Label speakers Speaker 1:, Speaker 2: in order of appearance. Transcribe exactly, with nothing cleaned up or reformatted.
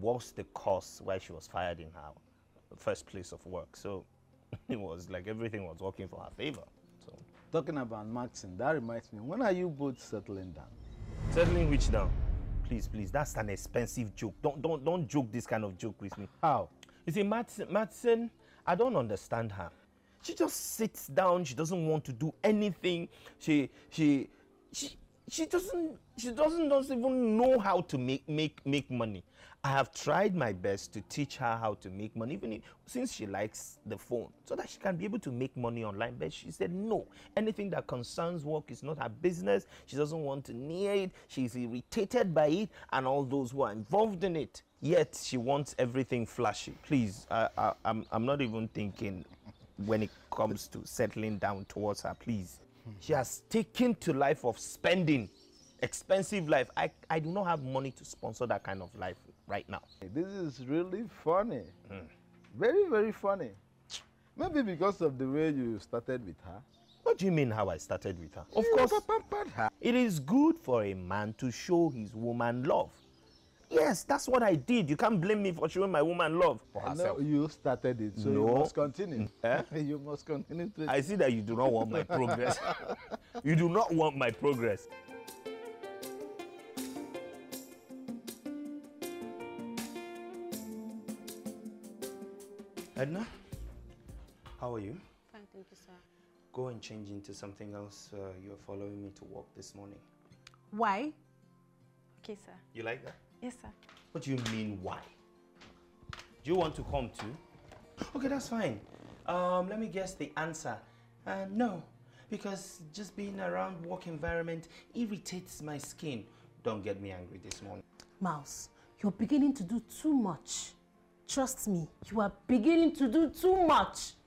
Speaker 1: was the cause why she was fired in her first place of work. So it was like everything was working for her favor. So
Speaker 2: talking about Maxine, that reminds me, when are you both settling down?
Speaker 1: Settling which down? Please, please, that's an expensive joke. Don't don't don't joke this kind of joke with me.
Speaker 2: How?
Speaker 1: You see, Madsen, Madsen, I don't understand her. She just sits down, she doesn't want to do anything. She she she she doesn't she doesn't, doesn't even know how to make make make money. I have tried my best to teach her how to make money, even if, since she likes the phone, so that she can be able to make money online. But she said no. Anything that concerns work is not her business. She doesn't want to near it. She's irritated by it and all those who are involved in it. Yet she wants everything flashy. Please, I, I, I'm I'm not even thinking when it comes to settling down towards her. Please, she has taken to life of spending. Expensive life. I, I do not have money to sponsor that kind of life right now.
Speaker 2: This is really funny.
Speaker 1: Mm.
Speaker 2: Very, very funny. Maybe because of the way you started with her.
Speaker 1: What do you mean how I started with her? Of
Speaker 2: You
Speaker 1: course,
Speaker 2: pampered her.
Speaker 1: it is good for a man to show his woman love. Yes, that's what I did. You can't blame me for showing my woman love for herself.
Speaker 2: No, you started it, so
Speaker 1: No.
Speaker 2: you must continue.
Speaker 1: Eh?
Speaker 2: You must continue to
Speaker 1: I see that you do not want my progress. You do not want my progress. Edna, how are you?
Speaker 3: Fine, thank you, sir.
Speaker 1: Go and change into something else. Uh, you're following me to work this morning.
Speaker 3: Why? Okay, sir.
Speaker 1: You like that?
Speaker 3: Yes, sir.
Speaker 1: What do you mean, why? Do you want to come too? Okay, that's fine. Um, let me guess the answer. Uh, no, because just being around work environment irritates my skin. Don't get me angry this morning.
Speaker 3: Mouse, you're beginning to do too much. Trust me, you are beginning to do too much.